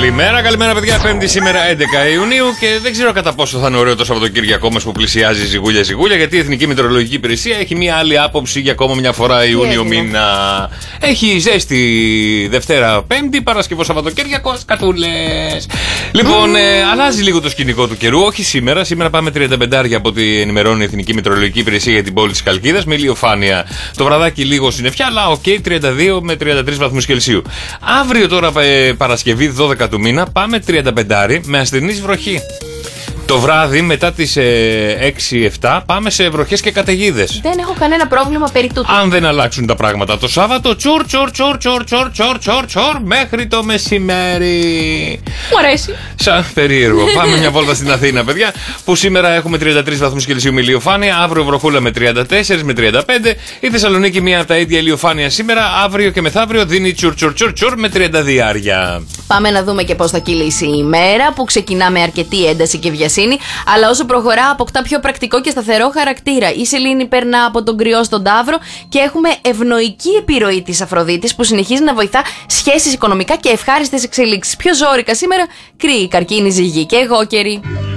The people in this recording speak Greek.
Καλημέρα, παιδιά. Πέμπτη σήμερα 11 Ιουνίου και δεν ξέρω κατά πόσο θα είναι ωραίο το Σαββατοκύριακό μας που πλησιάζει ζυγούλια, γιατί η Εθνική Μετεωρολογική Υπηρεσία έχει μία άλλη άποψη για ακόμα μια φορά Ιούνιο μήνα. Έχει ζέστη Δευτέρα, Πέμπτη, Παρασκευό, Σαββατοκύριακο, κατούλες. Λοιπόν, αλλάζει λίγο το σκηνικό του καιρού. Όχι σήμερα. Σήμερα πάμε 35 από ό,τι ενημερώνει η Εθνική Μετεωρολογική Υπηρεσία για την πόλη της Χαλκίδας με ηλιοφάνεια. Το βραδάκι λίγο συννεφιά, αλλά οκ, 32 με 33 βαθμούς Κελσίου. Αύριο τώρα Παρασκευή 12 του μήνα πάμε 35 με ασθενής βροχή. Το βράδυ μετά τις 6-7 πάμε σε βροχές και καταιγίδες. Δεν έχω κανένα πρόβλημα περί τούτου. Αν δεν αλλάξουν τα πράγματα το Σάββατο, τσουρ μέχρι το μεσημέρι. Μου αρέσει. Σαν περίεργο. Πάμε μια βόλτα στην Αθήνα, παιδιά, που σήμερα έχουμε 33 βαθμούς Κελσίου με ηλιοφάνεια, αύριο βροχούλα με 34 με 35. Η Θεσσαλονίκη μία από τα ίδια ηλιοφάνεια σήμερα, αύριο και μεθαύριο δίνει τσουρ με 32. Πάμε να δούμε και πώς θα κυλήσει η ημέρα, που ξεκινά με αρκετή ένταση και βιασύνη, αλλά όσο προχωρά αποκτά πιο πρακτικό και σταθερό χαρακτήρα. Η σελήνη περνά από τον κρυό στον ταύρο και έχουμε ευνοϊκή επιρροή της Αφροδίτης που συνεχίζει να βοηθά σχέσεις οικονομικά και ευχάριστες εξελίξεις. Πιο ζόρικα σήμερα, κρύοι, καρκίνοι, ζυγοί και εγώ καιροί.